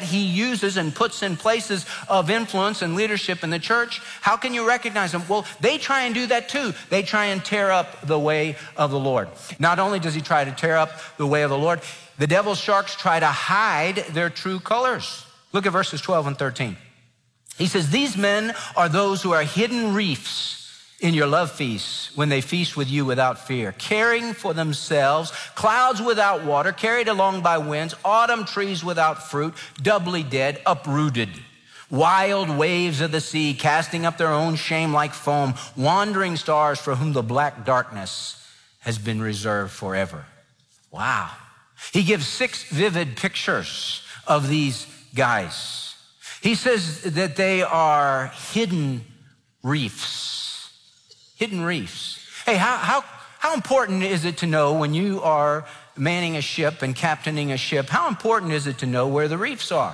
that he uses and puts in places of influence and leadership in the church, how can you recognize them? Well, they try and do that too. They try and tear up the way of the Lord. Not only does he try to tear up the way of the Lord, the devil's sharks try to hide their true colors. Look at verses 12 and 13. He says, these men are those who are hidden reefs in your love feasts when they feast with you without fear, caring for themselves, clouds without water, carried along by winds, autumn trees without fruit, doubly dead, uprooted, wild waves of the sea, casting up their own shame like foam, wandering stars for whom the black darkness has been reserved forever. Wow. He gives 6 vivid pictures of these guys. He says that they are hidden reefs. Hidden reefs. Hey, how important is it to know when you are manning a ship and captaining a ship, how important is it to know where the reefs are?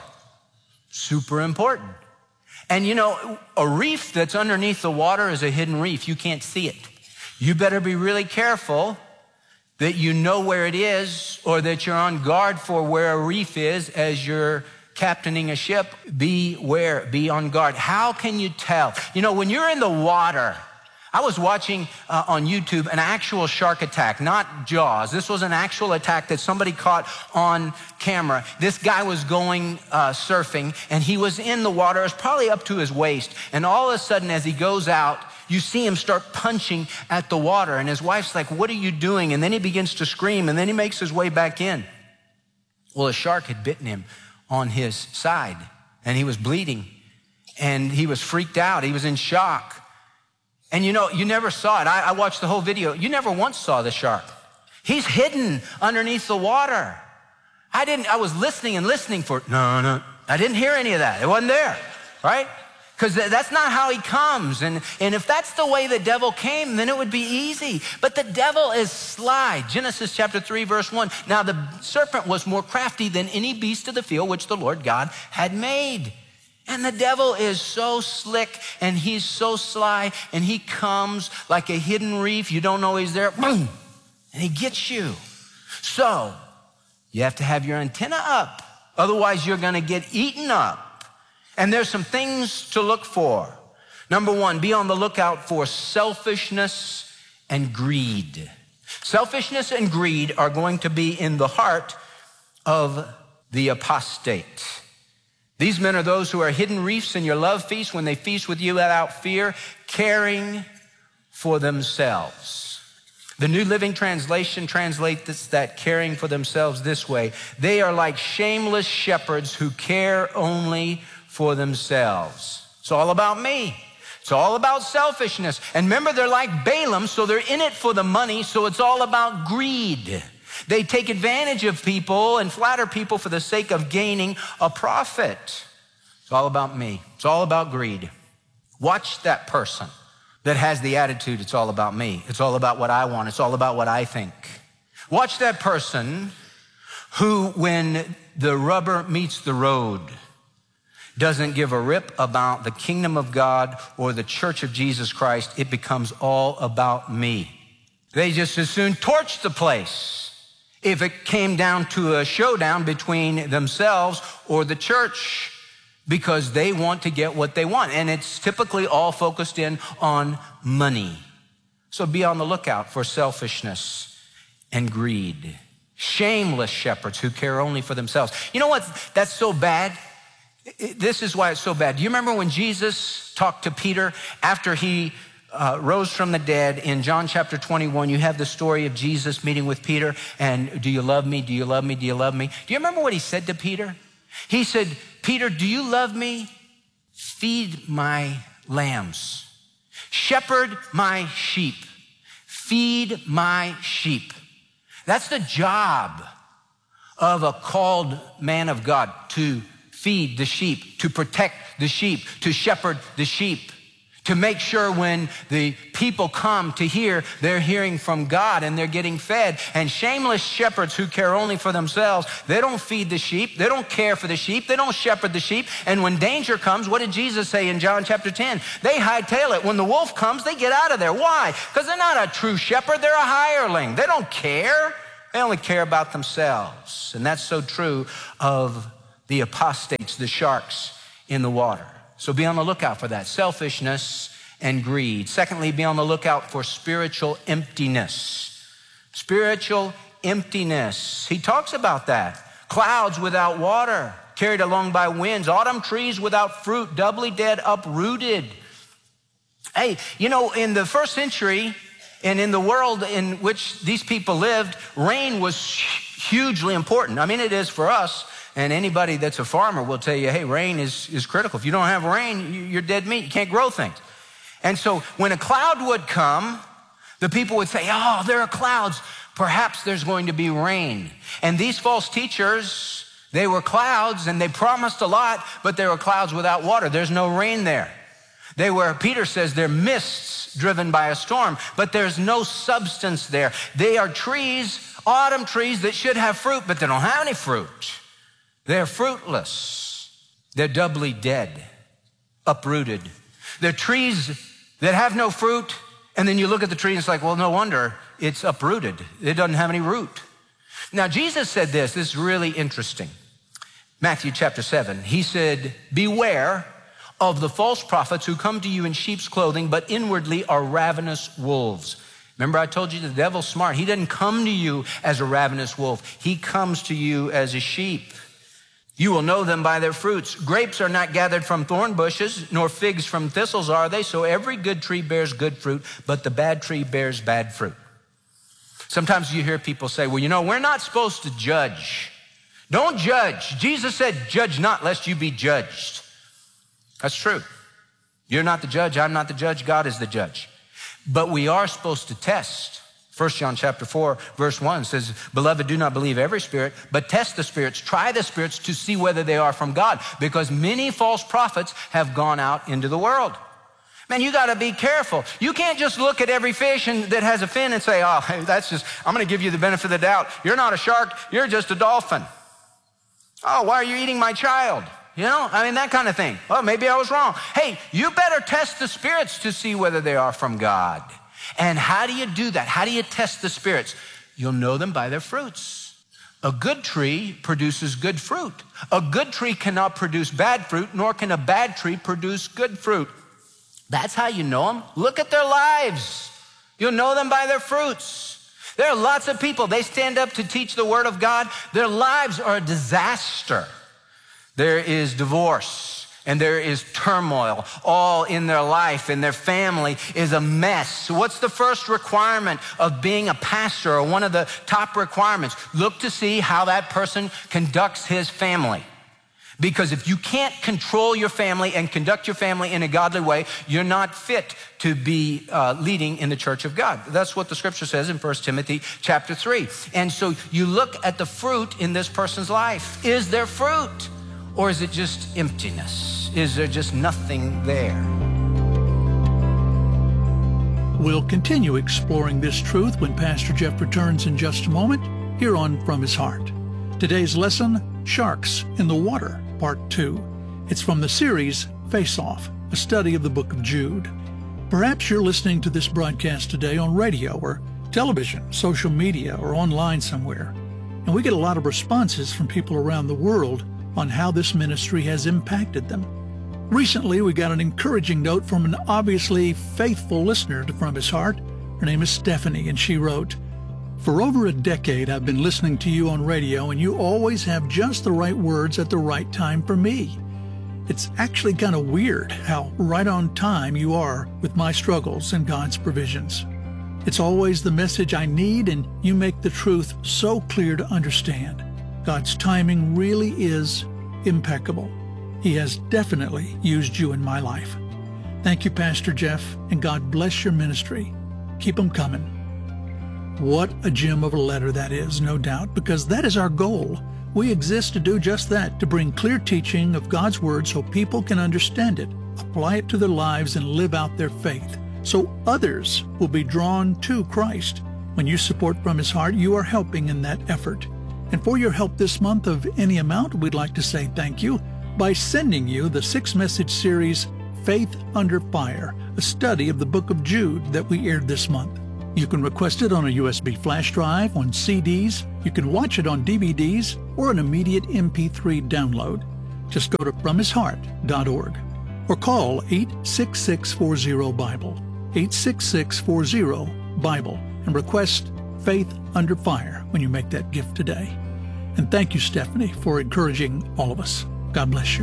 Super important. And you know, a reef that's underneath the water is a hidden reef. You can't see it. You better be really careful that you know where it is or that you're on guard for where a reef is as you're captaining a ship. Beware, be on guard. How can you tell? You know, when you're in the water, I was watching on YouTube an actual shark attack, not Jaws. This was an actual attack that somebody caught on camera. This guy was going surfing, and he was in the water. It was probably up to his waist. And all of a sudden, as he goes out, you see him start punching at the water. And his wife's like, what are you doing? And then he begins to scream, and then he makes his way back in. Well, a shark had bitten him on his side, and he was bleeding, and he was freaked out. He was in shock. And you know, you never saw it. I watched the whole video. You never once saw the shark. He's hidden underneath the water. I was listening for, no. I didn't hear any of that. It wasn't there, right? Because that's not how he comes. And if that's the way the devil came, then it would be easy. But the devil is sly. Genesis chapter 3, verse 1. Now the serpent was more crafty than any beast of the field which the Lord God had made. And the devil is so slick and he's so sly and he comes like a hidden reef. You don't know he's there. Boom! And he gets you. So you have to have your antenna up. Otherwise, you're going to get eaten up. And there's some things to look for. Number 1, be on the lookout for selfishness and greed. Selfishness and greed are going to be in the heart of the apostate. These men are those who are hidden reefs in your love feast when they feast with you without fear, caring for themselves. The New Living Translation translates that caring for themselves this way. They are like shameless shepherds who care only for themselves. It's all about me. It's all about selfishness. And remember, they're like Balaam, so they're in it for the money, so it's all about greed. They take advantage of people and flatter people for the sake of gaining a profit. It's all about me. It's all about greed. Watch that person that has the attitude, it's all about me. It's all about what I want. It's all about what I think. Watch that person who, when the rubber meets the road, doesn't give a rip about the kingdom of God or the church of Jesus Christ. It becomes all about me. They just as soon torch the place if it came down to a showdown between themselves or the church, because they want to get what they want. And it's typically all focused in on money. So be on the lookout for selfishness and greed. Shameless shepherds who care only for themselves. You know what? That's so bad. This is why it's so bad. Do you remember when Jesus talked to Peter after he rose from the dead? In John chapter 21, you have the story of Jesus meeting with Peter and, do you love me? Do you love me? Do you love me? Do you remember what he said to Peter? He said, Peter, do you love me? Feed my lambs. Shepherd my sheep. Feed my sheep. That's the job of a called man of God, to feed the sheep, to protect the sheep, to shepherd the sheep, to make sure when the people come to hear, they're hearing from God and they're getting fed. And shameless shepherds who care only for themselves, they don't feed the sheep, they don't care for the sheep, they don't shepherd the sheep. And when danger comes, what did Jesus say in John chapter 10? They hightail it. When the wolf comes, they get out of there. Why? Because they're not a true shepherd, they're a hireling. They don't care. They only care about themselves. And that's so true of the apostate the sharks in the water. So be on the lookout for that, selfishness and greed. Secondly, be on the lookout for spiritual emptiness. Spiritual emptiness. He talks about that. Clouds without water, carried along by winds. Autumn trees without fruit, doubly dead, uprooted. Hey, you know, in the first century and in the world in which these people lived, rain was hugely important. I mean, it is for us. And anybody that's a farmer will tell you, hey, rain is critical. If you don't have rain, you're dead meat. You can't grow things. And so when a cloud would come, the people would say, oh, there are clouds. Perhaps there's going to be rain. And these false teachers, they were clouds and they promised a lot, but they were clouds without water. There's no rain there. They were, Peter says, they're mists driven by a storm, but there's no substance there. They are trees, autumn trees that should have fruit, but they don't have any fruit. They're fruitless. They're doubly dead, uprooted. They're trees that have no fruit, and then you look at the tree and it's like, well, no wonder it's uprooted. It doesn't have any root. Now, Jesus said this is really interesting. Matthew chapter 7, he said, beware of the false prophets who come to you in sheep's clothing, but inwardly are ravenous wolves. Remember, I told you the devil's smart. He doesn't come to you as a ravenous wolf. He comes to you as a sheep. You will know them by their fruits. Grapes are not gathered from thorn bushes, nor figs from thistles are they. So every good tree bears good fruit, but the bad tree bears bad fruit. Sometimes you hear people say, well, you know, we're not supposed to judge. Don't judge. Jesus said, judge not lest you be judged. That's true. You're not the judge. I'm not the judge. God is the judge. But we are supposed to test. 1 John chapter 4, verse 1 says, beloved, do not believe every spirit, but test the spirits, try the spirits to see whether they are from God, because many false prophets have gone out into the world. Man, you got to be careful. You can't just look at every fish that has a fin and say, oh, hey, I'm going to give you the benefit of the doubt. You're not a shark. You're just a dolphin. Oh, why are you eating my child? You know, I mean, that kind of thing. Well, maybe I was wrong. Hey, you better test the spirits to see whether they are from God. And how do you do that? How do you test the spirits? You'll know them by their fruits. A good tree produces good fruit. A good tree cannot produce bad fruit, nor can a bad tree produce good fruit. That's how you know them. Look at their lives. You'll know them by their fruits. There are lots of people, they stand up to teach the word of God. Their lives are a disaster. There is divorce. And there is turmoil all in their life, and their family is a mess. So what's the first requirement of being a pastor, or one of the top requirements? Look to see how that person conducts his family. Because if you can't control your family and conduct your family in a godly way, you're not fit to be leading in the church of God. That's what the scripture says in 1 Timothy chapter 3. And so you look at the fruit in this person's life. Is there fruit? Or is it just emptiness? Is there just nothing there? We'll continue exploring this truth when Pastor Jeff returns in just a moment, here on From His Heart. Today's lesson, Sharks in the Water, Part 2. It's from the series Face Off, a study of the book of Jude. Perhaps you're listening to this broadcast today on radio or television, social media, or online somewhere. And we get a lot of responses from people around the world on how this ministry has impacted them. Recently, we got an encouraging note from an obviously faithful listener to From His Heart. Her name is Stephanie, and she wrote, for over a decade, I've been listening to you on radio, and you always have just the right words at the right time for me. It's actually kind of weird how right on time you are with my struggles and God's provisions. It's always the message I need, and you make the truth so clear to understand. God's timing really is impeccable. He has definitely used you in my life. Thank you, Pastor Jeff, and God bless your ministry. Keep them coming. What a gem of a letter that is, no doubt, because that is our goal. We exist to do just that, to bring clear teaching of God's Word so people can understand it, apply it to their lives, and live out their faith, so others will be drawn to Christ. When you support From His Heart, you are helping in that effort. And for your help this month of any amount, we'd like to say thank you by sending you the 6-message series, Faith Under Fire, a study of the book of Jude that we aired this month. You can request it on a USB flash drive, on CDs, you can watch it on DVDs, or an immediate MP3 download. Just go to FromHisHeart.org or call 866-40-BIBLE, 866-40-BIBLE, and request Faith Under Fire when you make that gift today. And thank you, Stephanie, for encouraging all of us. God bless you.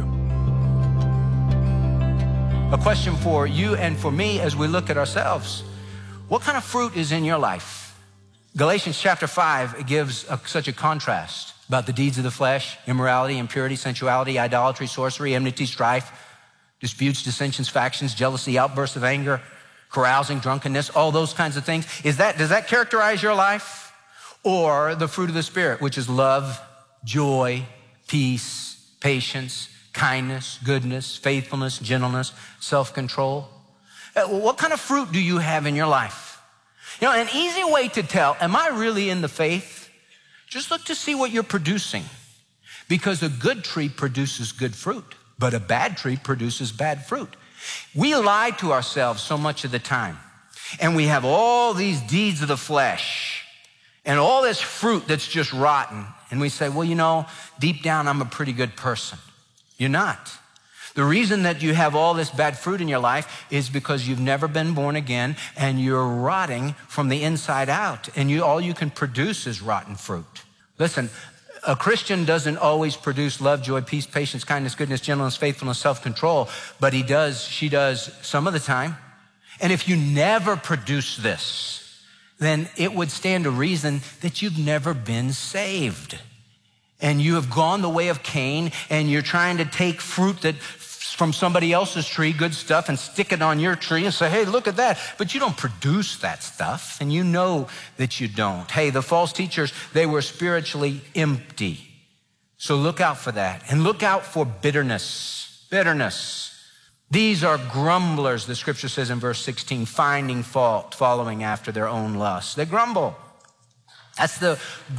A question for you and for me as we look at ourselves. What kind of fruit is in your life? Galatians chapter 5 gives such a contrast about the deeds of the flesh: immorality, impurity, sensuality, idolatry, sorcery, enmity, strife, disputes, dissensions, factions, jealousy, outbursts of anger, carousing, drunkenness, all those kinds of things. Does that characterize your life? Or the fruit of the Spirit, which is love, joy, peace, patience, kindness, goodness, faithfulness, gentleness, self-control? What kind of fruit do you have in your life? You know, an easy way to tell, am I really in the faith? Just look to see what you're producing. Because a good tree produces good fruit, but a bad tree produces bad fruit. We lie to ourselves so much of the time, and we have all these deeds of the flesh and all this fruit that's just rotten. And we say, well, you know, deep down, I'm a pretty good person. You're not. The reason that you have all this bad fruit in your life is because you've never been born again and you're rotting from the inside out, and all you can produce is rotten fruit. Listen, a Christian doesn't always produce love, joy, peace, patience, kindness, goodness, gentleness, faithfulness, self-control, but she does some of the time. And if you never produce this, then it would stand to reason that you've never been saved. And you have gone the way of Cain, and you're trying to take fruit from somebody else's tree, good stuff, and stick it on your tree and say, hey, look at that. But you don't produce that stuff, and you know that you don't. Hey, the false teachers, they were spiritually empty. So look out for that. And look out for bitterness. Bitterness. These are grumblers, the scripture says in verse 16, finding fault, following after their own lusts. They grumble. That's the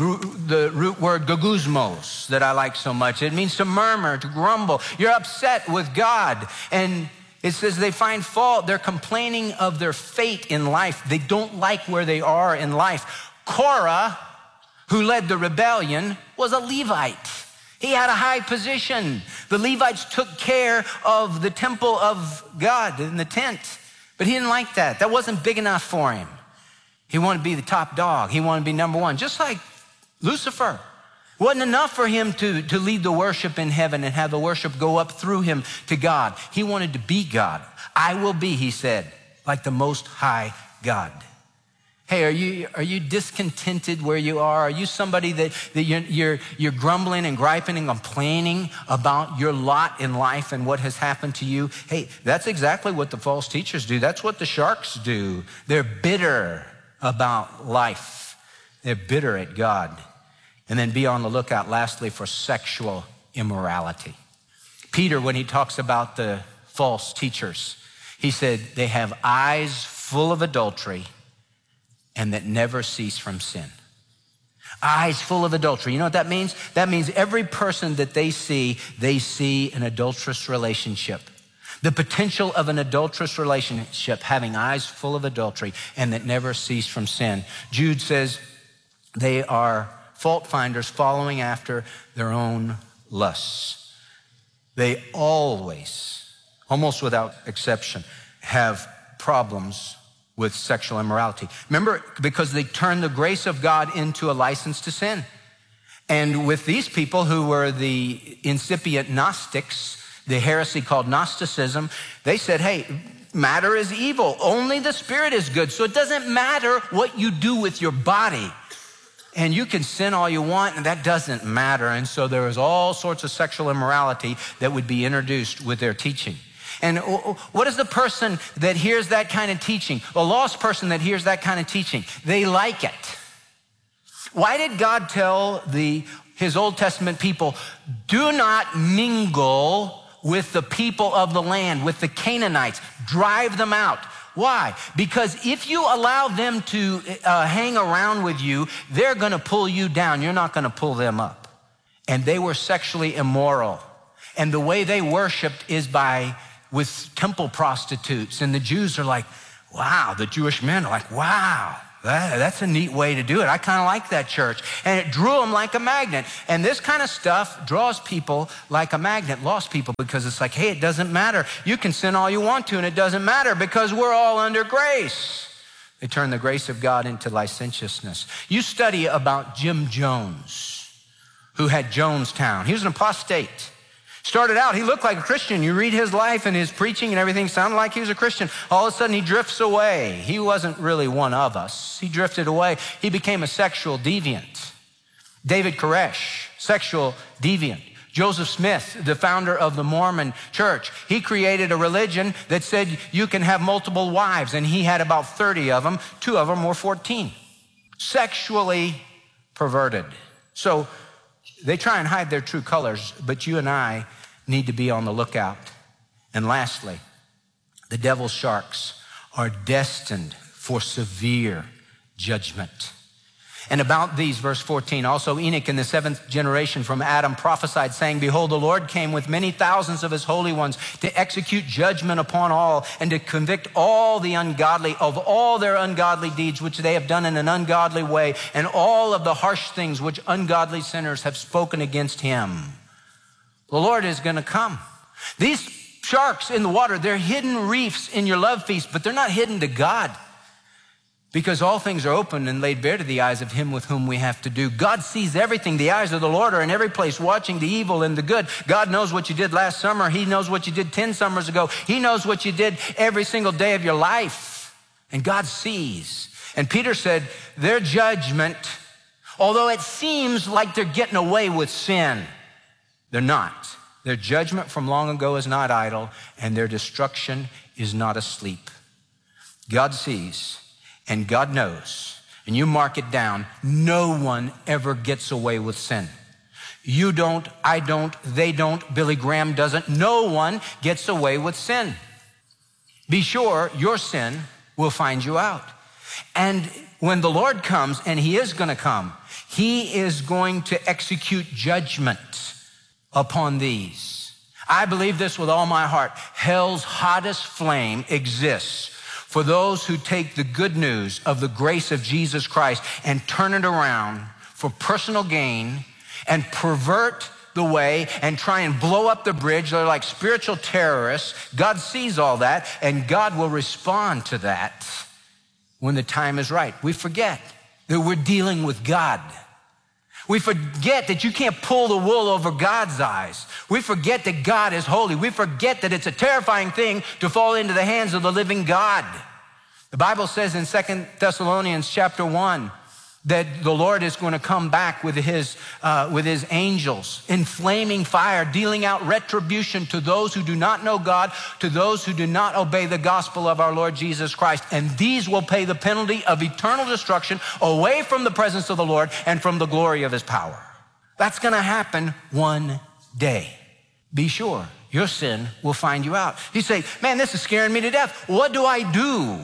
root word goguzmos that I like so much. It means to murmur, to grumble. You're upset with God. And it says they find fault. They're complaining of their fate in life. They don't like where they are in life. Korah, who led the rebellion, was a Levite. He had a high position. The Levites took care of the temple of God in the tent, but he didn't like that. That wasn't big enough for him. He wanted to be the top dog. He wanted to be number one, just like Lucifer. It wasn't enough for him to lead the worship in heaven and have the worship go up through him to God. He wanted to be God. I will be, he said, like the Most High God. Hey, are you discontented where you are? Are you somebody that you're grumbling and griping and complaining about your lot in life and what has happened to you? Hey, that's exactly what the false teachers do. That's what the sharks do. They're bitter about life. They're bitter at God. And then be on the lookout, lastly, for sexual immorality. Peter, when he talks about the false teachers, he said they have eyes full of adultery and that never cease from sin. Eyes full of adultery. You know what that means? That means every person that they see an adulterous relationship. The potential of an adulterous relationship, having eyes full of adultery and that never cease from sin. Jude says they are fault finders following after their own lusts. They always, almost without exception, have problems with sexual immorality. Remember, because they turned the grace of God into a license to sin. And with these people who were the incipient Gnostics, the heresy called Gnosticism, they said, hey, matter is evil. Only the spirit is good. So it doesn't matter what you do with your body. And you can sin all you want, and that doesn't matter. And so there was all sorts of sexual immorality that would be introduced with their teaching. And what is the person that hears that kind of teaching? A lost person that hears that kind of teaching, they like it. Why did God tell his Old Testament people, do not mingle with the people of the land, with the Canaanites, drive them out? Why? Because if you allow them to hang around with you, they're gonna pull you down. You're not gonna pull them up. And they were sexually immoral. And the way they worshiped is with temple prostitutes. And the Jews are like, wow, the Jewish men are like, wow, that's a neat way to do it. I kind of like that church. And it drew them like a magnet. And this kind of stuff draws people like a magnet, lost people, because it's like, hey, it doesn't matter. You can sin all you want to, and it doesn't matter because we're all under grace. They turn the grace of God into licentiousness. You study about Jim Jones, who had Jonestown. He was an apostate. Started out, he looked like a Christian. You read his life and his preaching and everything sounded like he was a Christian. All of a sudden, he drifts away. He wasn't really one of us. He drifted away. He became a sexual deviant. David Koresh, sexual deviant. Joseph Smith, the founder of the Mormon church, he created a religion that said you can have multiple wives, and he had about 30 of them. 2 of them were 14. Sexually perverted. So they try and hide their true colors, but you and I need to be on the lookout. And lastly, the devil's sharks are destined for severe judgment. And about these, verse 14, also Enoch in the 7th generation from Adam prophesied, saying, behold, the Lord came with many thousands of his holy ones to execute judgment upon all and to convict all the ungodly of all their ungodly deeds, which they have done in an ungodly way, and all of the harsh things which ungodly sinners have spoken against him. The Lord is going to come. These sharks in the water, they're hidden reefs in your love feast, but they're not hidden to God. Because all things are open and laid bare to the eyes of him with whom we have to do. God sees everything. The eyes of the Lord are in every place, watching the evil and the good. God knows what you did last summer. He knows what you did 10 summers ago. He knows what you did every single day of your life. And God sees. And Peter said, their judgment, although it seems like they're getting away with sin, they're not. Their judgment from long ago is not idle, and their destruction is not asleep. God sees. And God knows, and you mark it down, no one ever gets away with sin. You don't, I don't, they don't, Billy Graham doesn't. No one gets away with sin. Be sure your sin will find you out. And when the Lord comes, and he is going to come, he is going to execute judgment upon these. I believe this with all my heart. Hell's hottest flame exists for those who take the good news of the grace of Jesus Christ and turn it around for personal gain and pervert the way and try and blow up the bridge. They're like spiritual terrorists. God sees all that, and God will respond to that when the time is right. We forget that we're dealing with God. We forget that you can't pull the wool over God's eyes. We forget that God is holy. We forget that it's a terrifying thing to fall into the hands of the living God. The Bible says in 2 Thessalonians chapter 1 that the Lord is going to come back with his angels in flaming fire, dealing out retribution to those who do not know God, to those who do not obey the gospel of our Lord Jesus Christ. And these will pay the penalty of eternal destruction away from the presence of the Lord and from the glory of his power. That's going to happen one day. Be sure your sin will find you out. You say, man, this is scaring me to death. What do I do?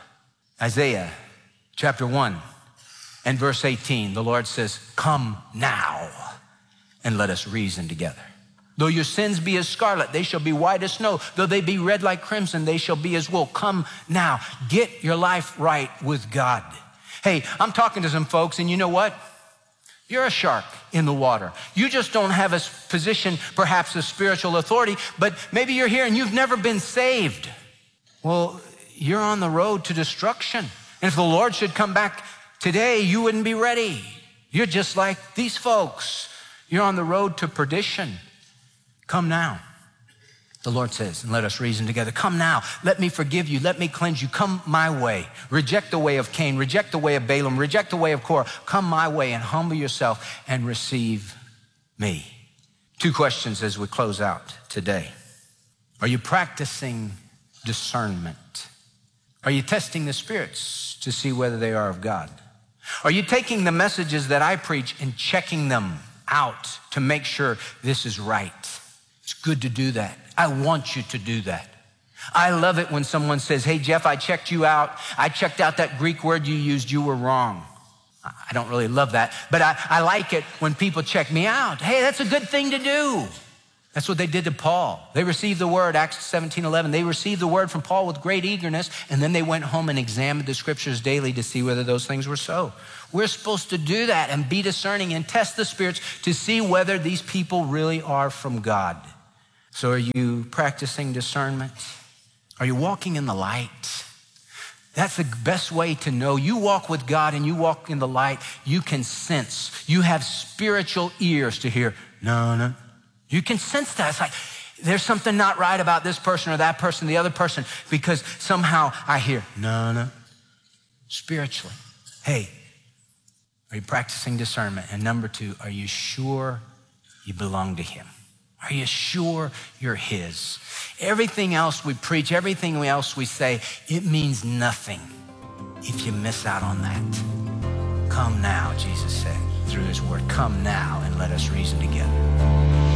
Isaiah chapter 1. And verse 18, the Lord says, come now and let us reason together. Though your sins be as scarlet, they shall be white as snow. Though they be red like crimson, they shall be as wool. Come now, get your life right with God. Hey, I'm talking to some folks, and you know what? You're a shark in the water. You just don't have a position, perhaps of spiritual authority, but maybe you're here and you've never been saved. Well, you're on the road to destruction. And if the Lord should come back today, you wouldn't be ready. You're just like these folks. You're on the road to perdition. Come now, the Lord says, and let us reason together. Come now, let me forgive you, let me cleanse you. Come my way. Reject the way of Cain, reject the way of Balaam, reject the way of Korah. Come my way and humble yourself and receive me. 2 questions as we close out today. Are you practicing discernment? Are you testing the spirits to see whether they are of God? Are you taking the messages that I preach and checking them out to make sure this is right? It's good to do that. I want you to do that. I love it when someone says, hey, Jeff, I checked you out. I checked out that Greek word you used. You were wrong. I don't really love that, but I like it when people check me out. Hey, that's a good thing to do. That's what they did to Paul. They received the word, Acts 17:11. They received the word from Paul with great eagerness, and then they went home and examined the scriptures daily to see whether those things were so. We're supposed to do that and be discerning and test the spirits to see whether these people really are from God. So are you practicing discernment? Are you walking in the light? That's the best way to know. You walk with God and you walk in the light, you can sense. You have spiritual ears to hear, no. You can sense that. It's like, there's something not right about this person or that person, the other person, because somehow I hear, no. Spiritually. Hey, are you practicing discernment? And number 2, are you sure you belong to him? Are you sure you're his? Everything else we preach, everything else we say, it means nothing if you miss out on that. Come now, Jesus said through his word. Come now and let us reason together.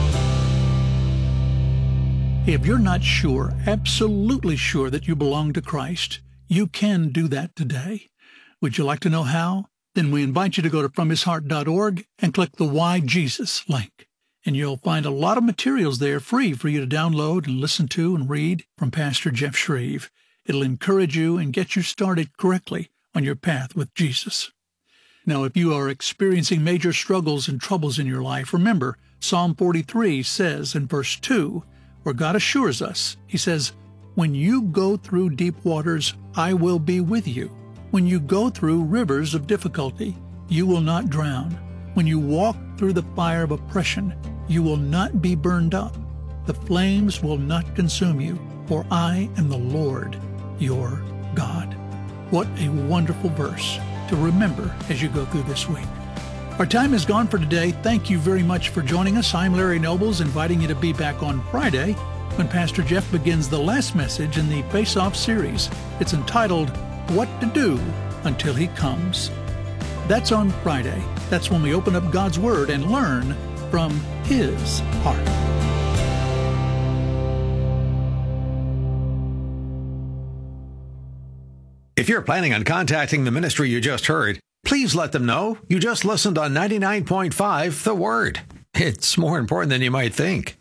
If you're not sure, absolutely sure that you belong to Christ, you can do that today. Would you like to know how? Then we invite you to go to FromHisHeart.org and click the Why Jesus link. And you'll find a lot of materials there free for you to download and listen to and read from Pastor Jeff Shreve. It'll encourage you and get you started correctly on your path with Jesus. Now, if you are experiencing major struggles and troubles in your life, remember Psalm 43 says in verse 2, where God assures us, he says, when you go through deep waters, I will be with you. When you go through rivers of difficulty, you will not drown. When you walk through the fire of oppression, you will not be burned up. The flames will not consume you, for I am the Lord, your God. What a wonderful verse to remember as you go through this week. Our time is gone for today. Thank you very much for joining us. I'm Larry Nobles, inviting you to be back on Friday when Pastor Jeff begins the last message in the Face Off series. It's entitled, What to Do Until He Comes. That's on Friday. That's when we open up God's Word and learn from His heart. If you're planning on contacting the ministry you just heard, please let them know you just listened on 99.5 The Word. It's more important than you might think.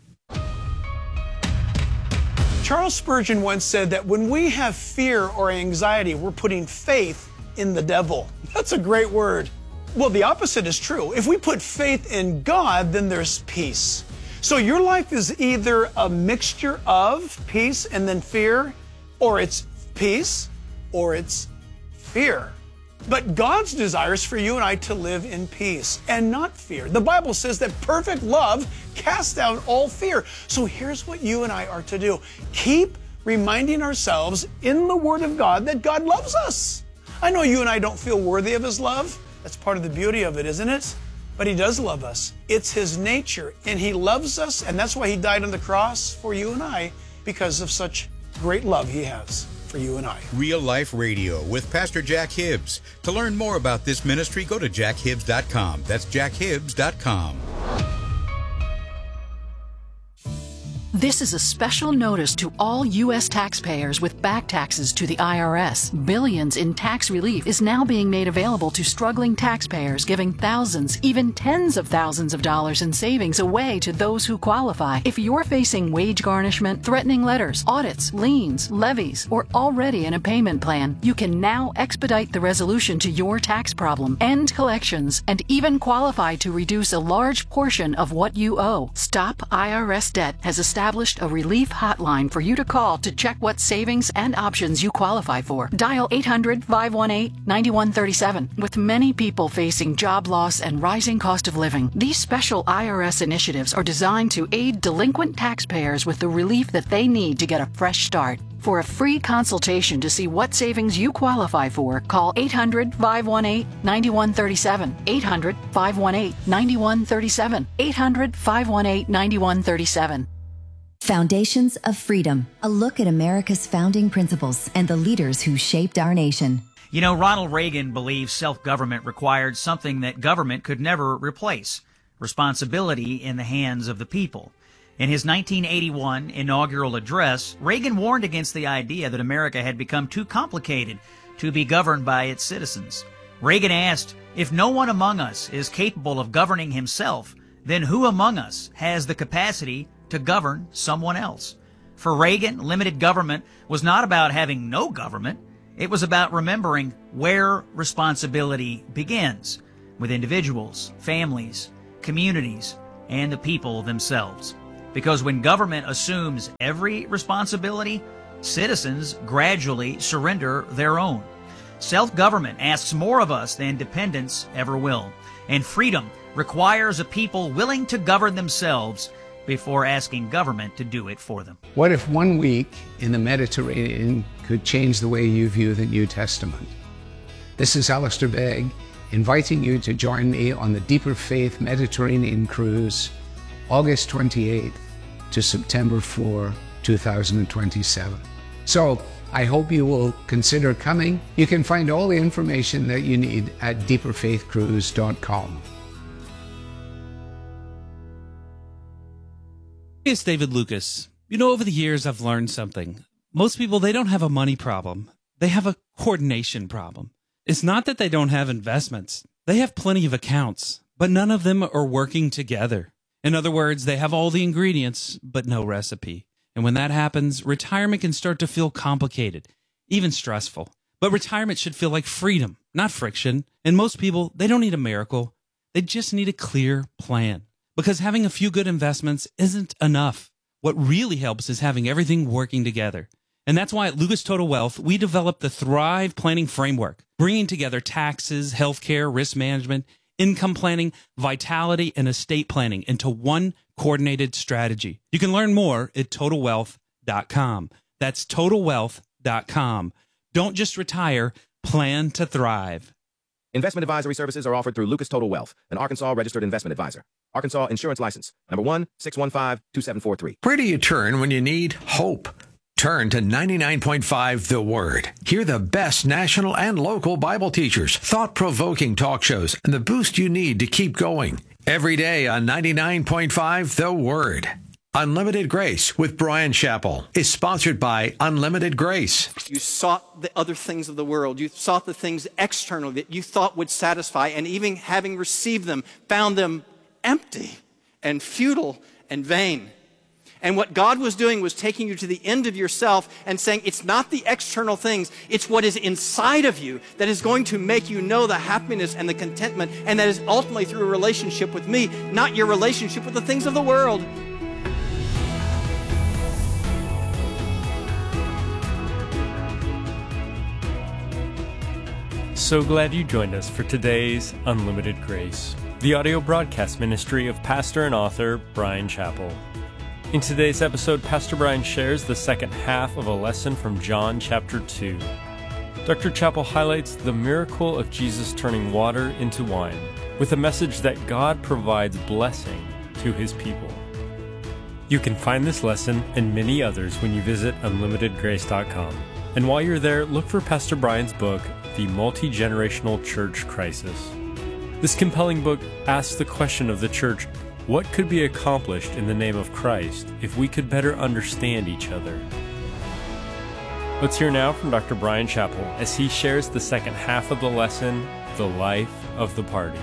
Charles Spurgeon once said that when we have fear or anxiety, we're putting faith in the devil. That's a great word. Well, the opposite is true. If we put faith in God, then there's peace. So your life is either a mixture of peace and then fear, or it's peace, or it's fear. But God's desire is for you and I to live in peace and not fear. The Bible says that perfect love casts out all fear. So here's what you and I are to do. Keep reminding ourselves in the Word of God that God loves us. I know you and I don't feel worthy of His love. That's part of the beauty of it, isn't it? But He does love us. It's His nature, and He loves us, and that's why He died on the cross for you and I, because of such great love He has for you and I. Real Life Radio with Pastor Jack Hibbs. To learn more about this ministry, go to jackhibbs.com. That's jackhibbs.com. This is a special notice to all U.S. taxpayers with back taxes to the IRS. Billions in tax relief is now being made available to struggling taxpayers, giving thousands, even tens of thousands of dollars in savings away to those who qualify. If you're facing wage garnishment, threatening letters, audits, liens, levies, or already in a payment plan, you can now expedite the resolution to your tax problem, end collections, and even qualify to reduce a large portion of what you owe. Stop IRS Debt has established a relief hotline for you to call to check what savings and options you qualify for. Dial 800-518-9137. With many people facing job loss and rising cost of living, these special IRS initiatives are designed to aid delinquent taxpayers with the relief that they need to get a fresh start. For a free consultation to see what savings you qualify for, call 800-518-9137. 800-518-9137. 800-518-9137. Foundations of Freedom, a look at America's founding principles and the leaders who shaped our nation. You know, Ronald Reagan believed self-government required something that government could never replace: responsibility in the hands of the people. In his 1981 inaugural address, Reagan warned against the idea that America had become too complicated to be governed by its citizens. Reagan asked, if no one among us is capable of governing himself, then who among us has the capacity to govern someone else. For Reagan, limited government was not about having no government. It was about remembering where responsibility begins, with individuals, families, communities, and the people themselves. Because when government assumes every responsibility, citizens gradually surrender their own. Self-government asks more of us than dependence ever will. And freedom requires a people willing to govern themselves before asking government to do it for them. What if 1 week in the Mediterranean could change the way you view the New Testament? This is Alistair Begg, inviting you to join me on the Deeper Faith Mediterranean Cruise, August 28th to September 4, 2027. So, I hope you will consider coming. You can find all the information that you need at deeperfaithcruise.com. It's David Lucas. You know, over the years, I've learned something. Most people, they don't have a money problem. They have a coordination problem. It's not that they don't have investments. They have plenty of accounts, but none of them are working together. In other words, they have all the ingredients, but no recipe. And when that happens, retirement can start to feel complicated, even stressful. But retirement should feel like freedom, not friction. And most people, they don't need a miracle. They just need a clear plan. Because having a few good investments isn't enough. What really helps is having everything working together. And that's why at Lucas Total Wealth, we developed the Thrive Planning Framework, bringing together taxes, healthcare, risk management, income planning, vitality, and estate planning into one coordinated strategy. You can learn more at TotalWealth.com. That's TotalWealth.com. Don't just retire, plan to thrive. Investment advisory services are offered through Lucas Total Wealth, an Arkansas registered investment advisor. Arkansas Insurance License, number 1-615-2743. Where do you turn when you need hope? Turn to 99.5 The Word. Hear the best national and local Bible teachers, thought-provoking talk shows, and the boost you need to keep going. Every day on 99.5 The Word. Unlimited Grace with Brian Chappell is sponsored by Unlimited Grace. You sought the other things of the world. You sought the things external that you thought would satisfy, and even having received them, found them empty and futile and vain. And what God was doing was taking you to the end of yourself and saying, it's not the external things, it's what is inside of you that is going to make you know the happiness and the contentment, and that is ultimately through a relationship with me, not your relationship with the things of the world. So glad you joined us for today's Unlimited Grace, the audio broadcast ministry of pastor and author Brian Chappell. In today's episode, Pastor Brian shares the second half of a lesson from John chapter 2. Dr. Chappell highlights the miracle of Jesus turning water into wine, with a message that God provides blessing to his people. You can find this lesson and many others when you visit unlimitedgrace.com. And while you're there, look for Pastor Brian's book, The Multi-Generational Church Crisis. This compelling book asks the question of the church, what could be accomplished in the name of Christ if we could better understand each other? Let's hear now from Dr. Brian Chappell as he shares the second half of the lesson, The Life of the Party.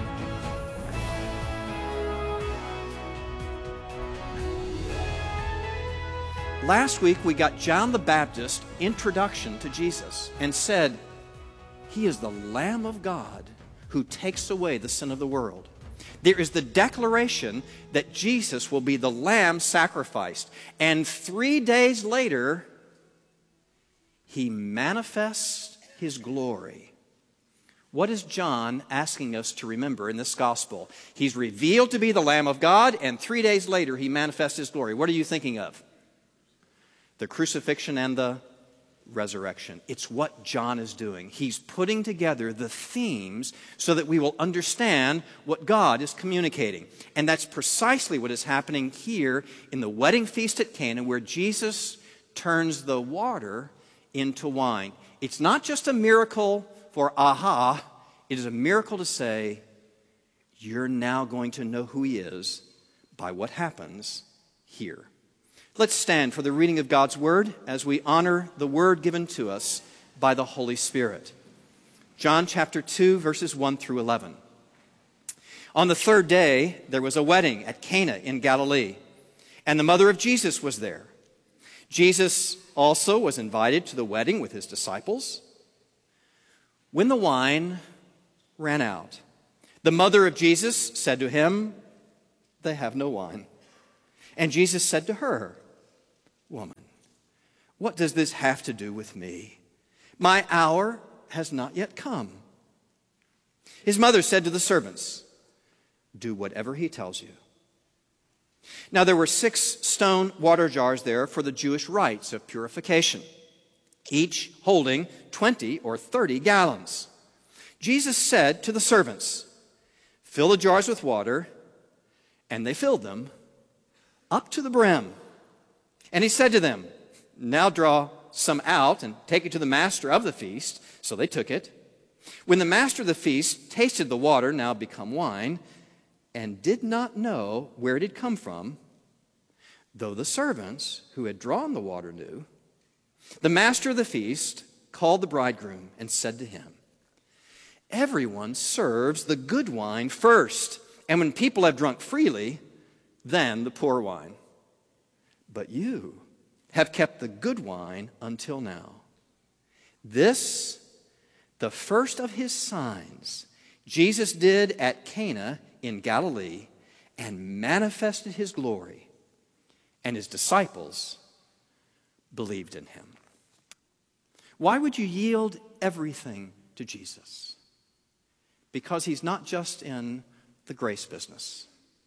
Last week we got John the Baptist's introduction to Jesus and said, he is the Lamb of God who takes away the sin of the world. There is the declaration that Jesus will be the lamb sacrificed. And 3 days later, he manifests his glory. What is John asking us to remember in this gospel? He's revealed to be the Lamb of God, and 3 days later, he manifests his glory. What are you thinking of? The crucifixion and the resurrection. It's what John is doing. He's putting together the themes so that we will understand what God is communicating. And that's precisely what is happening here in the wedding feast at Cana, where Jesus turns the water into wine. It's not just a miracle for aha, it is a miracle to say, you're now going to know who he is by what happens here. Let's stand for the reading of God's Word as we honor the Word given to us by the Holy Spirit. John chapter 2, verses 1 through 11. On the third day, there was a wedding at Cana in Galilee, And the mother of Jesus was there. Jesus also was invited to the wedding with his disciples. When the wine ran out, the mother of Jesus said to him, "They have no wine." And Jesus said to her, "Woman, what does this have to do with me? My hour has not yet come." His mother said to the servants, "Do whatever he tells you." Now there were 6 stone water jars there for the Jewish rites of purification, each holding 20 or 30 gallons. Jesus said to the servants, "Fill the jars with water," and they filled them up to the brim. And he said to them, "Now draw some out and take it to the master of the feast." So they took it. When the master of the feast tasted the water, now become wine, and did not know where it had come from, though the servants who had drawn the water knew, the master of the feast called the bridegroom and said to him, "Everyone serves the good wine first, and when people have drunk freely, then the poor wine. But you have kept the good wine until now." This, the first of his signs, Jesus did at Cana in Galilee, and manifested his glory, and his disciples believed in him. Why would you yield everything to Jesus? Because he's not just in the grace business.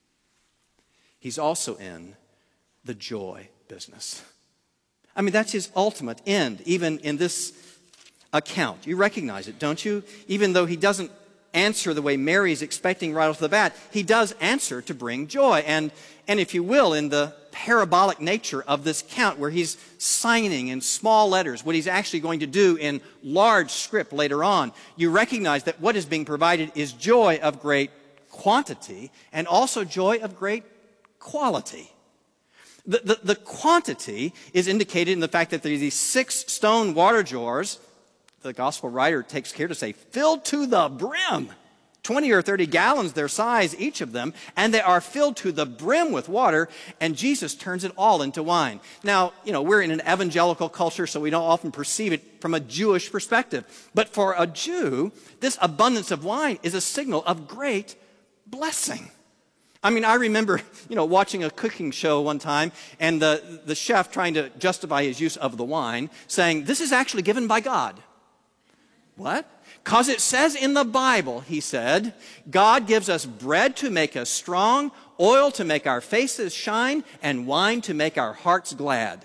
He's also in the joy business. I mean, that's his ultimate end, even in this account. You recognize it, don't you? Even though he doesn't answer the way Mary is expecting right off the bat, he does answer to bring joy. And if you will, in the parabolic nature of this count, where he's signing in small letters what he's actually going to do in large script later on, you recognize that what is being provided is joy of great quantity and also joy of great quality. The quantity is indicated in the fact that there are these 6 stone water jars. The gospel writer takes care to say, filled to the brim. 20 or 30 gallons their size, each of them, and they are filled to the brim with water, and Jesus turns it all into wine. Now, we're in an evangelical culture, so we don't often perceive it from a Jewish perspective. But for a Jew, this abundance of wine is a signal of great blessing. I mean, I remember, watching a cooking show one time, and the chef trying to justify his use of the wine, saying, "This is actually given by God." What? Because it says in the Bible, he said, God gives us bread to make us strong, oil to make our faces shine, and wine to make our hearts glad.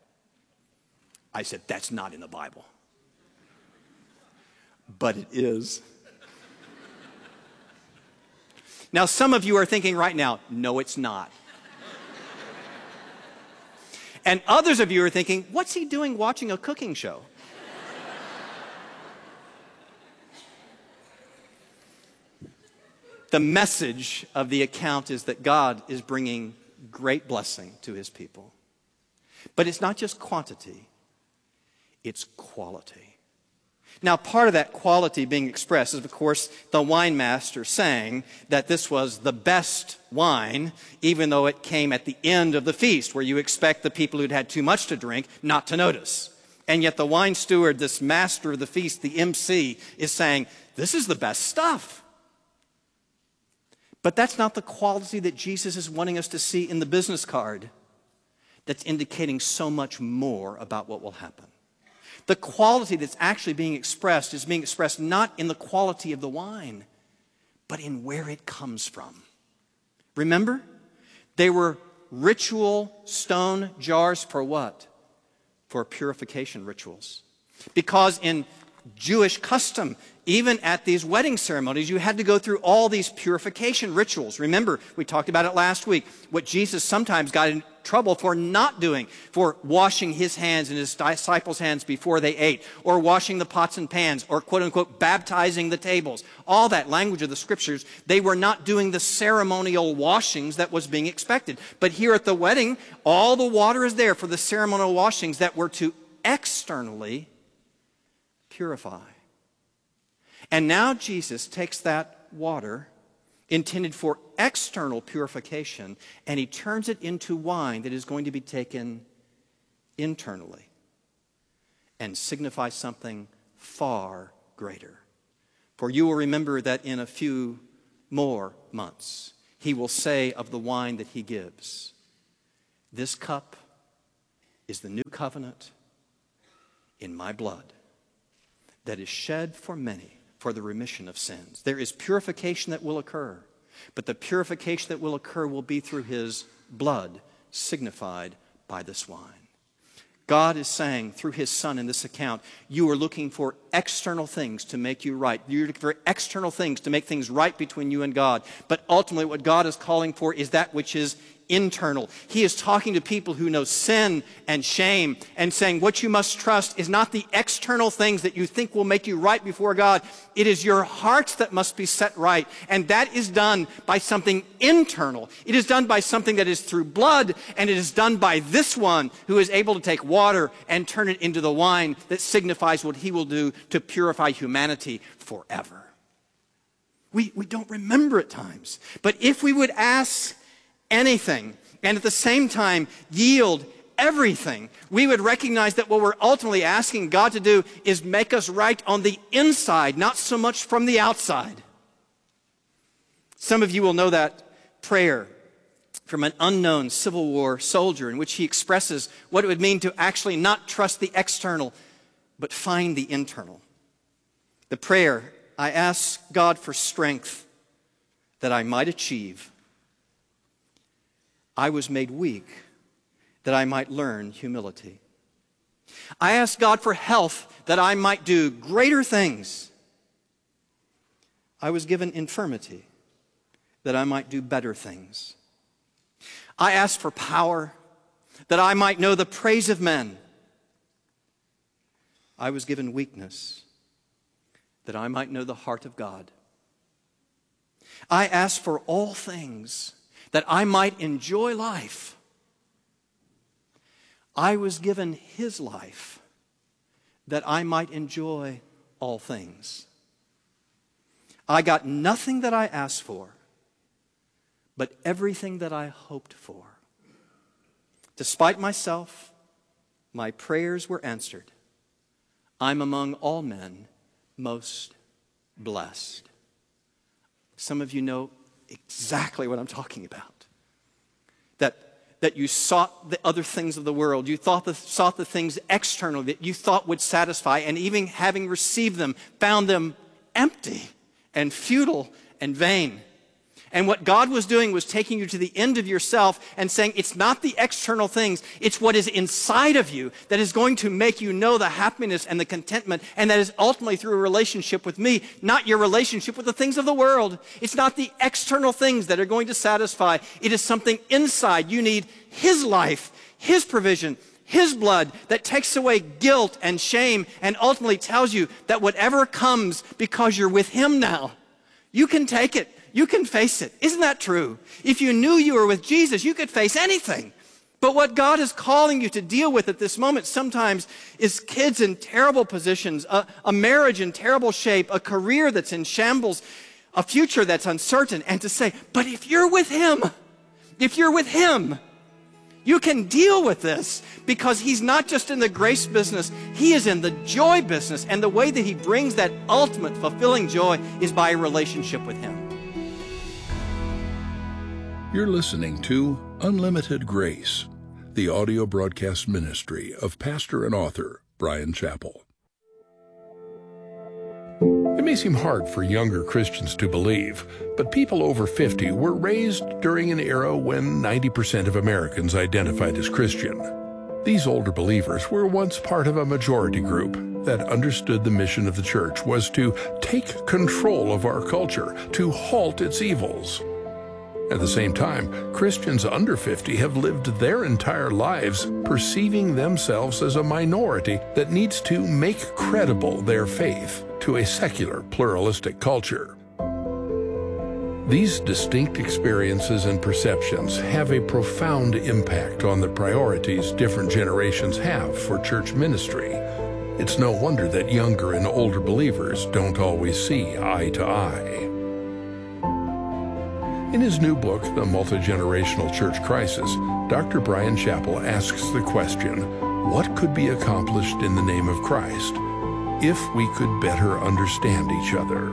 I said, that's not in the Bible. But it is. Now, some of you are thinking right now, no, it's not. And others of you are thinking, what's he doing watching a cooking show? The message of the account is that God is bringing great blessing to his people. But it's not just quantity, it's quality. Now, part of that quality being expressed is, of course, the wine master saying that this was the best wine, even though it came at the end of the feast, where you expect the people who'd had too much to drink not to notice. And yet the wine steward, this master of the feast, the MC, is saying, this is the best stuff. But that's not the quality that Jesus is wanting us to see in the business card that's indicating so much more about what will happen. The quality that's actually being expressed is being expressed not in the quality of the wine, but in where it comes from. Remember? They were ritual stone jars for what? For purification rituals. Because in Jewish custom, even at these wedding ceremonies, you had to go through all these purification rituals. Remember, we talked about it last week, what Jesus sometimes got in trouble for not doing, for washing his hands and his disciples' hands before they ate, or washing the pots and pans, or quote-unquote baptizing the tables. All that language of the scriptures, they were not doing the ceremonial washings that was being expected. But here at the wedding, all the water is there for the ceremonial washings that were to externally purify. And now Jesus takes that water intended for external purification, and he turns it into wine that is going to be taken internally and signify something far greater. For you will remember that in a few more months, he will say of the wine that he gives, "This cup is the new covenant in my blood that is shed for many for the remission of sins." There is purification that will occur, but the purification that will occur will be through his blood signified by this wine. God is saying through his Son in this account, you are looking for external things to make you right. You're looking for external things to make things right between you and God. But ultimately what God is calling for is that which is internal. He is talking to people who know sin and shame and saying what you must trust is not the external things that you think will make you right before God. It is your hearts that must be set right. And that is done by something internal. It is done by something that is through blood, and it is done by this one who is able to take water and turn it into the wine that signifies what he will do to purify humanity forever. We don't remember at times. But if we would ask anything, and at the same time yield everything, we would recognize that what we're ultimately asking God to do is make us right on the inside, not so much from the outside. Some of you will know that prayer from an unknown Civil War soldier in which he expresses what it would mean to actually not trust the external, but find the internal. The prayer, I ask God for strength that I might achieve. I was made weak that I might learn humility. I ask God for health that I might do greater things. I was given infirmity that I might do better things. I ask for power that I might know the praise of men. I was given weakness that I might know the heart of God. I ask for all things that I might enjoy life. I was given his life that I might enjoy all things. I got nothing that I asked for, but everything that I hoped for. Despite myself, my prayers were answered. I'm among all men most blessed. Some of you know exactly what I'm talking about. That you sought the other things of the world. You sought the things external that you thought would satisfy, and even having received them, found them empty and futile and vain. And what God was doing was taking you to the end of yourself and saying it's not the external things, it's what is inside of you that is going to make you know the happiness and the contentment, and that is ultimately through a relationship with me, not your relationship with the things of the world. It's not the external things that are going to satisfy. It is something inside. You need his life, his provision, his blood that takes away guilt and shame and ultimately tells you that whatever comes because you're with him now, you can take it. You can face it. Isn't that true? If you knew you were with Jesus, you could face anything. But what God is calling you to deal with at this moment sometimes is kids in terrible positions, a marriage in terrible shape, a career that's in shambles, a future that's uncertain, and to say, but if you're with him, you can deal with this, because he's not just in the grace business, he is in the joy business. And the way that he brings that ultimate fulfilling joy is by a relationship with him. You're listening to Unlimited Grace, the audio broadcast ministry of pastor and author Bryan Chapell. It may seem hard for younger Christians to believe, but people over 50 were raised during an era when 90% of Americans identified as Christian. These older believers were once part of a majority group that understood the mission of the church was to take control of our culture, to halt its evils. At the same time, Christians under 50 have lived their entire lives perceiving themselves as a minority that needs to make credible their faith to a secular, pluralistic culture. These distinct experiences and perceptions have a profound impact on the priorities different generations have for church ministry. It's no wonder that younger and older believers don't always see eye to eye. In his new book, The Multi-Generational Church Crisis, Dr. Bryan Chapell asks the question, what could be accomplished in the name of Christ if we could better understand each other?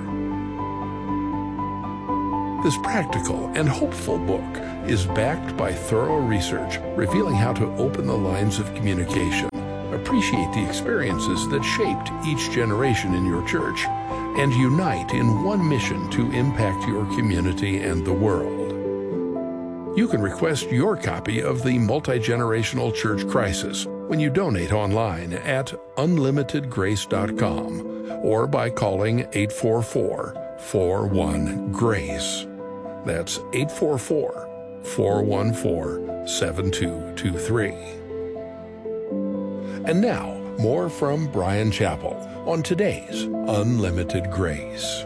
This practical and hopeful book is backed by thorough research revealing how to open the lines of communication, appreciate the experiences that shaped each generation in your church, and unite in one mission to impact your community and the world. You can request your copy of The Multi-Generational Church Crisis when you donate online at unlimitedgrace.com or by calling 844-41-GRACE. That's 844-414-7223. And now, more from Bryan Chapell on today's Unlimited Grace.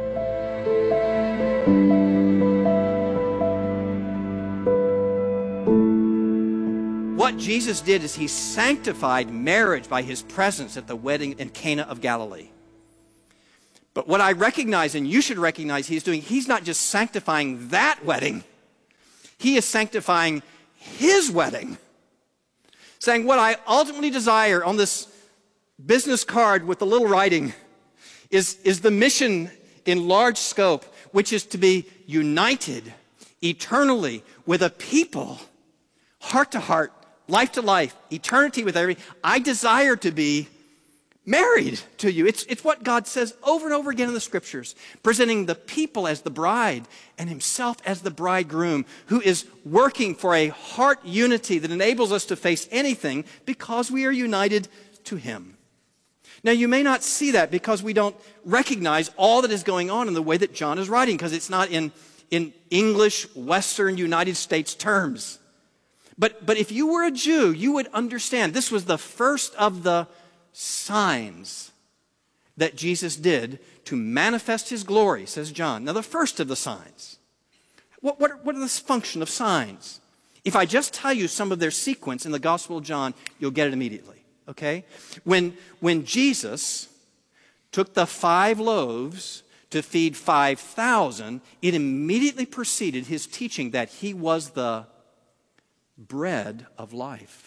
What Jesus did is he sanctified marriage by his presence at the wedding in Cana of Galilee. But what I recognize, and you should recognize he's doing, he's not just sanctifying that wedding. He is sanctifying his wedding. Saying what I ultimately desire on this business card with the little writing is the mission in large scope, which is to be united eternally with a people, heart to heart, life to life, eternity with every. I desire to be married to you. It's what God says over and over again in the scriptures, presenting the people as the bride and himself as the bridegroom, who is working for a heart unity that enables us to face anything because we are united to him. Now, you may not see that because we don't recognize all that is going on in the way that John is writing, because it's not in English, Western United States terms. But if you were a Jew, you would understand this was the first of the signs that Jesus did to manifest his glory, says John. Now, the first of the signs. What are the function of signs? If I just tell you some of their sequence in the Gospel of John, you'll get it immediately, okay? When Jesus took the 5 loaves to feed 5,000, it immediately preceded his teaching that he was the bread of life.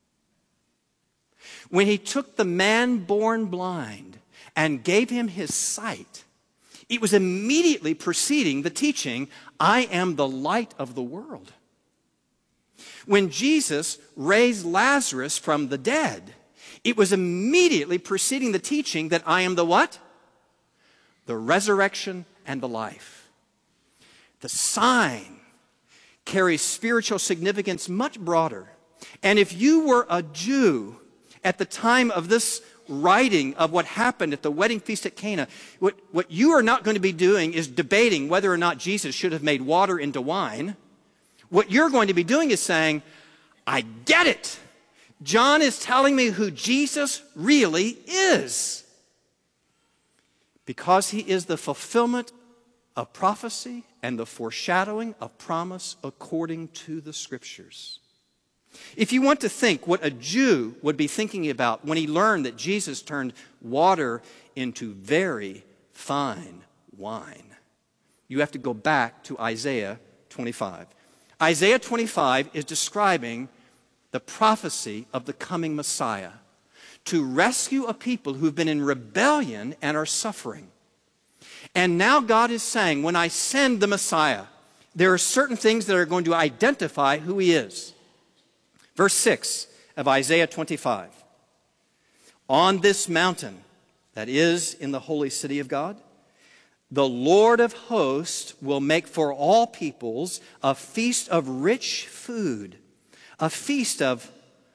When he took the man born blind and gave him his sight, it was immediately preceding the teaching, I am the light of the world. When Jesus raised Lazarus from the dead, it was immediately preceding the teaching that I am the what? The resurrection and the life. The sign carries spiritual significance much broader. And if you were a Jew at the time of this writing of what happened at the wedding feast at Cana, what you are not going to be doing is debating whether or not Jesus should have made water into wine. What you're going to be doing is saying, I get it. John is telling me who Jesus really is. Because he is the fulfillment of prophecy and the foreshadowing of promise according to the scriptures. If you want to think what a Jew would be thinking about when he learned that Jesus turned water into very fine wine, you have to go back to Isaiah 25. Isaiah 25 is describing the prophecy of the coming Messiah to rescue a people who've been in rebellion and are suffering. And now God is saying, when I send the Messiah, there are certain things that are going to identify who he is. Verse 6 of Isaiah 25. On this mountain, that is in the holy city of God, the Lord of hosts will make for all peoples a feast of rich food, a feast of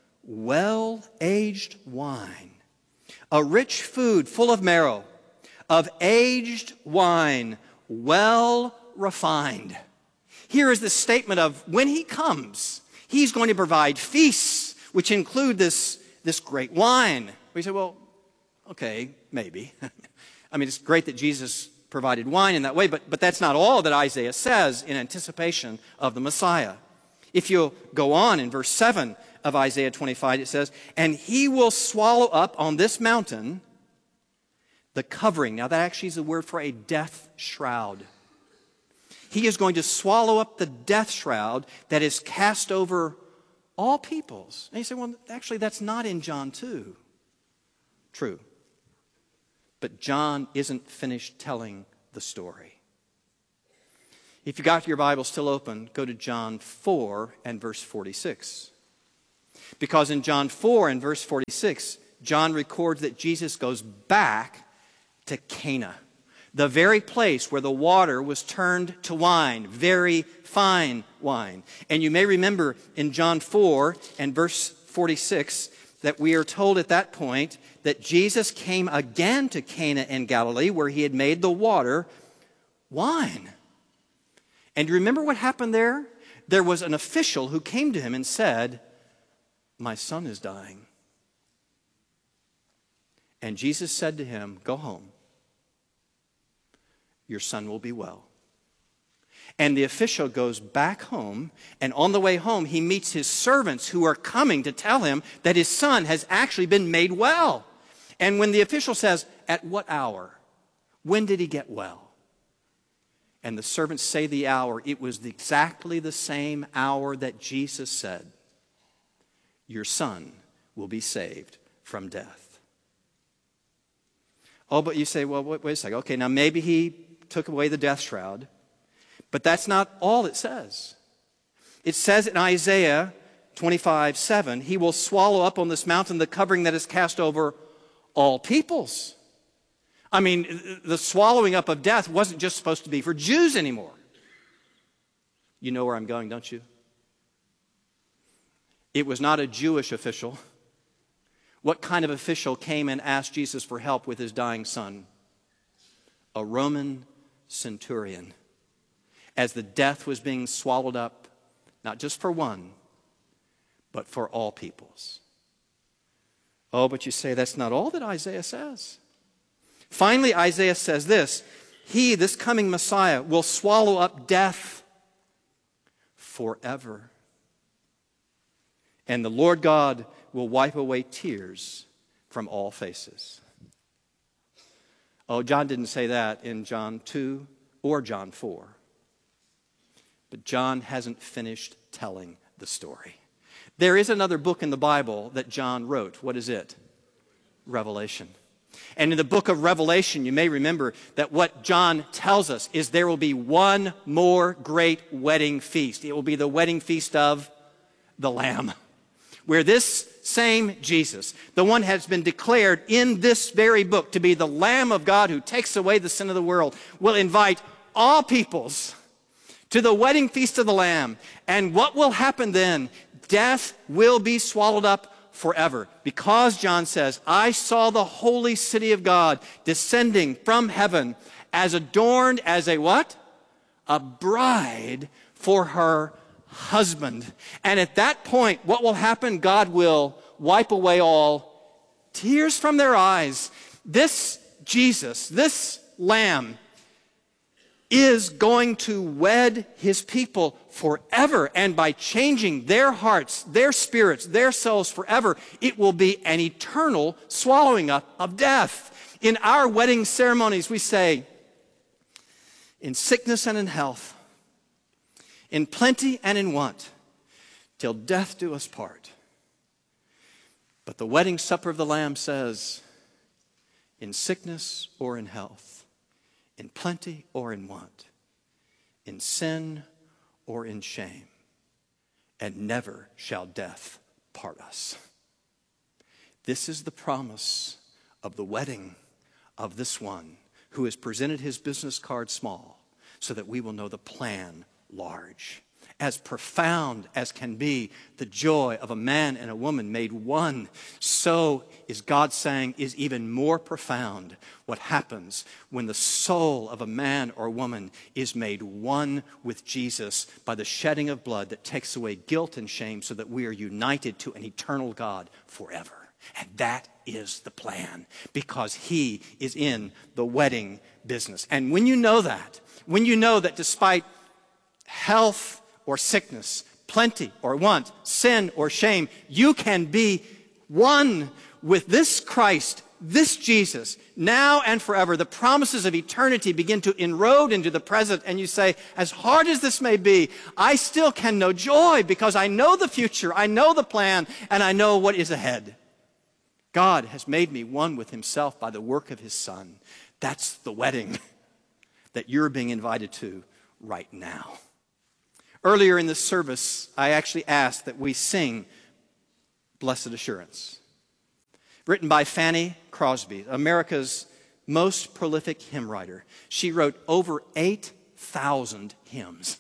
well-aged wine, a rich food full of marrow, of aged wine, well refined. Here is the statement of when he comes, he's going to provide feasts, which include this great wine. We say, well, okay, maybe. I mean, it's great that Jesus provided wine in that way, but that's not all that Isaiah says in anticipation of the Messiah. If you'll go on in verse 7 of Isaiah 25, it says, and he will swallow up on this mountain the covering. Now, that actually is a word for a death shroud. He is going to swallow up the death shroud that is cast over all peoples. And you say, well, actually, that's not in John 2. True. But John isn't finished telling the story. If you got your Bible still open, go to John 4 and verse 46. Because in John 4 and verse 46, John records that Jesus goes back to Cana, the very place where the water was turned to wine, very fine wine. And you may remember in John 4 and verse 46 that we are told at that point that Jesus came again to Cana in Galilee, where he had made the water wine. And remember what happened there? There was an official who came to him and said, "My son is dying." And Jesus said to him, "Go home. Your son will be well." And the official goes back home, and on the way home, he meets his servants who are coming to tell him that his son has actually been made well. And when the official says, "At what hour? When did he get well?" And the servants say the hour, it was exactly the same hour that Jesus said, "Your son will be saved from death." Oh, but you say, well, wait a second. Okay, now maybe he took away the death shroud. But that's not all it says. It says in Isaiah 25:7, he will swallow up on this mountain the covering that is cast over all peoples. I mean, the swallowing up of death wasn't just supposed to be for Jews anymore. You know where I'm going, don't you? It was not a Jewish official. What kind of official came and asked Jesus for help with his dying son? A Roman centurion. As the death was being swallowed up, not just for one, but for all peoples. Oh, but you say that's not all that Isaiah says. Finally, Isaiah says this: he, this coming Messiah, will swallow up death forever. And the Lord God will wipe away tears from all faces. Oh, John didn't say that in John 2 or John 4. But John hasn't finished telling the story. There is another book in the Bible that John wrote. What is it? Revelation. And in the book of Revelation, you may remember that what John tells us is there will be one more great wedding feast. It will be the wedding feast of the Lamb, where this same Jesus, the one has been declared in this very book to be the Lamb of God who takes away the sin of the world, will invite all peoples to the wedding feast of the Lamb. And what will happen then? Death will be swallowed up forever. Because John says, I saw the holy city of God descending from heaven as adorned as a what? A bride for her husband. And at that point, what will happen? God will wipe away all tears from their eyes. This Jesus, this Lamb, is going to wed his people forever. And by changing their hearts, their spirits, their souls forever, it will be an eternal swallowing up of death. In our wedding ceremonies, we say, in sickness and in health, in plenty and in want, till death do us part. But the wedding supper of the Lamb says, in sickness or in health, in plenty or in want, in sin or in shame, and never shall death part us. This is the promise of the wedding of this one who has presented his business card small so that we will know the plan large. As profound as can be the joy of a man and a woman made one, so is God saying is even more profound what happens when the soul of a man or woman is made one with Jesus by the shedding of blood that takes away guilt and shame so that we are united to an eternal God forever. And that is the plan, because he is in the wedding business. And when you know that despite health or sickness, plenty or want, sin or shame, you can be one with this Christ, this Jesus, now and forever, the promises of eternity begin to inroad into the present, and you say, as hard as this may be, I still can know joy because I know the future, I know the plan, and I know what is ahead. God has made me one with himself by the work of his Son. That's the wedding that you're being invited to right now. Earlier in this service, I actually asked that we sing Blessed Assurance, written by Fanny Crosby, America's most prolific hymn writer. She wrote over 8,000 hymns.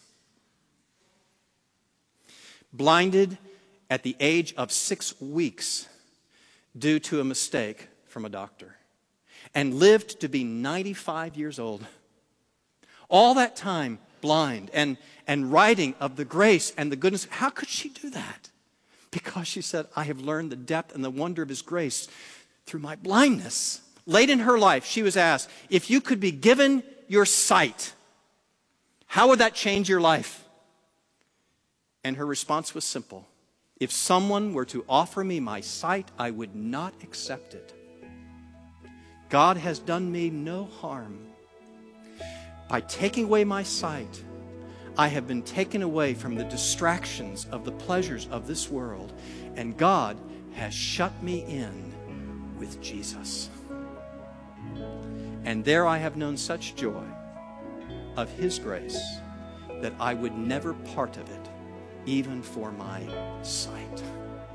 Blinded at the age of 6 weeks due to a mistake from a doctor, and lived to be 95 years old. All that time blind and writing of the grace and the goodness. How could she do that? Because she said, I have learned the depth and the wonder of his grace through my blindness. Late in her life, she was asked, if you could be given your sight, how would that change your life? And her response was simple. If someone were to offer me my sight, I would not accept it. God has done me no harm. By taking away my sight, I have been taken away from the distractions of the pleasures of this world, and God has shut me in with Jesus. And there I have known such joy of his grace that I would never part of it, even for my sight.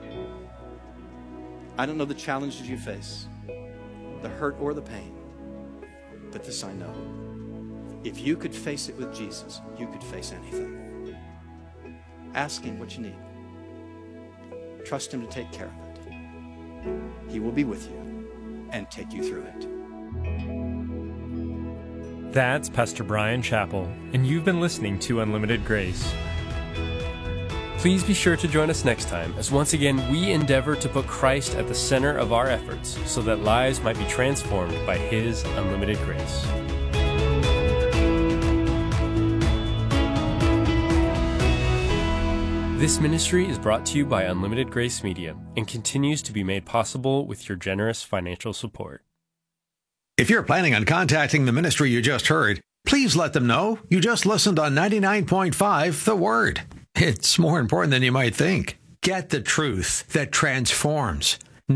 I don't know the challenges you face, the hurt or the pain, but this I know. If you could face it with Jesus, you could face anything. Ask him what you need. Trust him to take care of it. He will be with you and take you through it. That's Pastor Bryan Chapell, and you've been listening to Unlimited Grace. Please be sure to join us next time, as once again we endeavor to put Christ at the center of our efforts so that lives might be transformed by his unlimited grace. This ministry is brought to you by Unlimited Grace Media and continues to be made possible with your generous financial support. If you're planning on contacting the ministry you just heard, please let them know you just listened on 99.5 The Word. It's more important than you might think. Get the truth that transforms.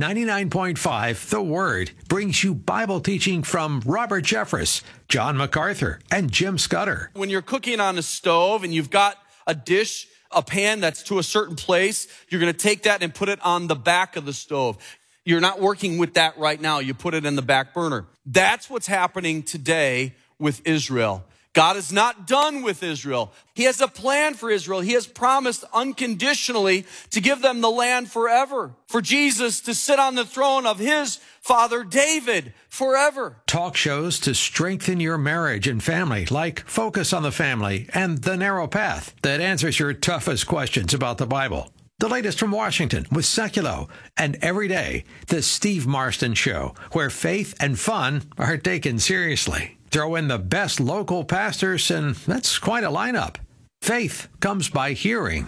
99.5 The Word brings you Bible teaching from Robert Jeffress, John MacArthur, and Jim Scudder. When you're cooking on a stove and you've got a dish, a pan that's to a certain place, you're going to take that and put it on the back of the stove. You're not working with that right now. You put it in the back burner. That's what's happening today with Israel. God is not done with Israel. He has a plan for Israel. He has promised unconditionally to give them the land forever, for Jesus to sit on the throne of his father David forever. Talk shows to strengthen your marriage and family, like Focus on the Family and The Narrow Path, that answers your toughest questions about the Bible. The latest from Washington with Seculo, and every day, The Steve Marston Show, where faith and fun are taken seriously. Throw in the best local pastors, and that's quite a lineup. Faith comes by hearing.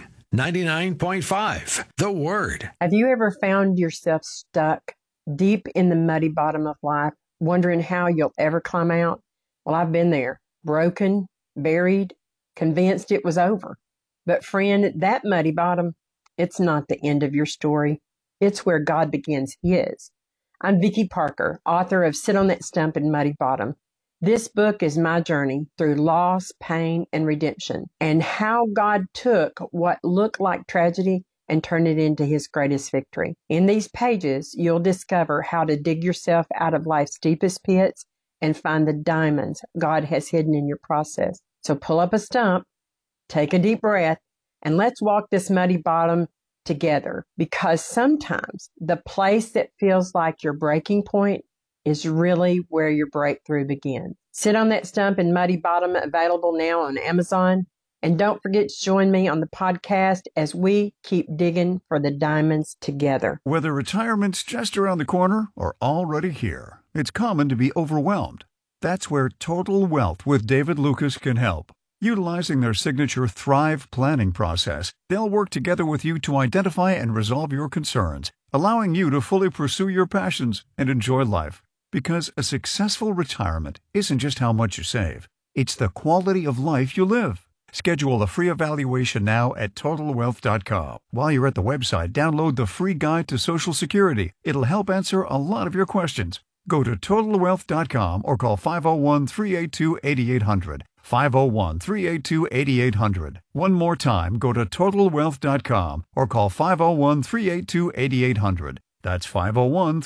99.5 The Word. Have you ever found yourself stuck deep in the muddy bottom of life, wondering how you'll ever climb out? Well, I've been there, broken, buried, convinced it was over. But friend, that muddy bottom, it's not the end of your story. It's where God begins his. I'm Vicki Parker, author of Sit on That Stump in Muddy Bottom. This book is my journey through loss, pain, and redemption, and how God took what looked like tragedy and turned it into his greatest victory. In these pages, you'll discover how to dig yourself out of life's deepest pits and find the diamonds God has hidden in your process. So pull up a stump, take a deep breath, and let's walk this muddy bottom together, because sometimes the place that feels like your breaking point is really where your breakthrough begins. Sit on That Stump in Muddy Bottom, available now on Amazon. And don't forget to join me on the podcast as we keep digging for the diamonds together. Whether retirement's just around the corner or already here, it's common to be overwhelmed. That's where Total Wealth with David Lucas can help. Utilizing their signature Thrive planning process, they'll work together with you to identify and resolve your concerns allowing you to fully pursue your passions and enjoy life. Because a successful retirement isn't just how much you save, it's the quality of life you live. Schedule a free evaluation now at TotalWealth.com. While you're at the website, download the free guide to Social Security. It'll help answer a lot of your questions. Go to TotalWealth.com or call 501-382-8800. 501-382-8800. One more time, go to TotalWealth.com or call 501-382-8800. That's 501